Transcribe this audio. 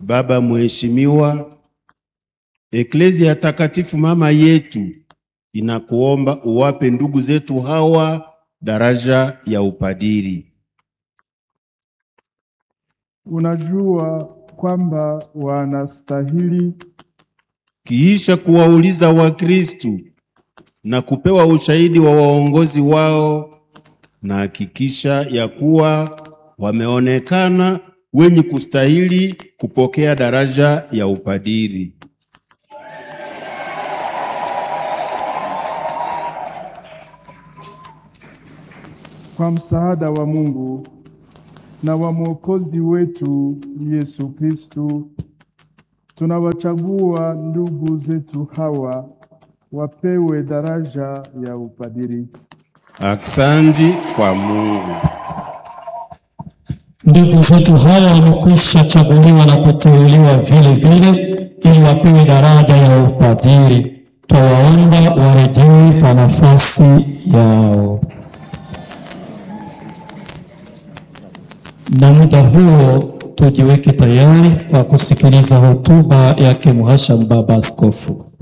Baba mheshimiwa, Eklezia takatifu mama yetu inakuomba uwape ndugu zetu hawa daraja ya upadiri. Unajua kwamba wanastahili. Kiisha kuwauliza Wakristu na kupewa ushahidi wa waongozi wao, na hakikisha ya kuwa wameonekana wenye kustahili kupokea daraja ya upadiri. Kwa msaada wa Mungu na wa Mwokozi wetu Yesu Kristu, tunawachagua ndugu zetu hawa wapewe daraja ya upadiri. Aksanti kwa Mungu. Ndugu zetu hawa wamekwisha chaguliwa na kuteuliwa vile vile ili wapewe daraja ya upadiri. Twawaomba warejee kwa nafasi yao. Na muda huo tujiweke tayari kwa kusikiliza hotuba yake Mhashamu Baba Askofu.